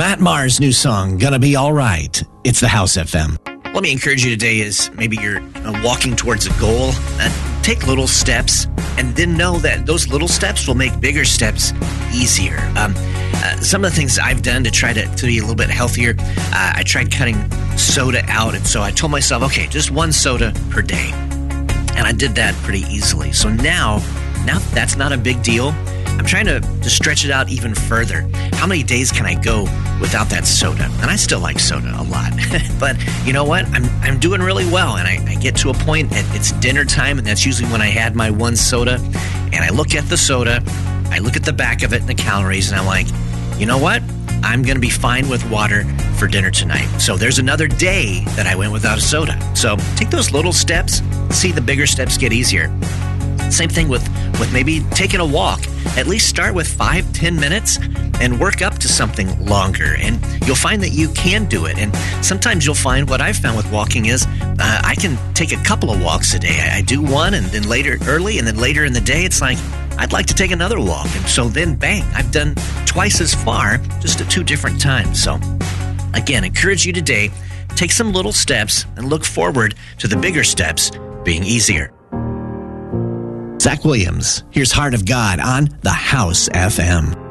Matt Maher's new song, Gonna Be Alright. It's the House FM. Let me encourage you today is maybe you're walking towards a goal. Take little steps and then know that those little steps will make bigger steps easier. Some of the things I've done to try to be a little bit healthier, I tried cutting soda out. And so I told myself, okay, just one soda per day. And I did that pretty easily. So now that's not a big deal. I'm trying to stretch it out even further. How many days can I go without that soda? And I still like soda a lot. But you know what? I'm doing really well. And I get to a point, it's dinner time, and that's usually when I had my one soda. And I look at the soda, I look at the back of it and the calories, and I'm like, you know what? I'm going to be fine with water for dinner tonight. So there's another day that I went without a soda. So take those little steps, see the bigger steps get easier. Same thing with maybe taking a walk. At least start with 5-10 minutes and work up to something longer. And you'll find that you can do it. And sometimes you'll find what I've found with walking is I can take a couple of walks a day. I do one and then later in the day, it's like, I'd like to take another walk. And so then, bang, I've done twice as far just at two different times. So again, encourage you today, take some little steps and look forward to the bigger steps being easier. Zach Williams, here's Heart of God on the House FM.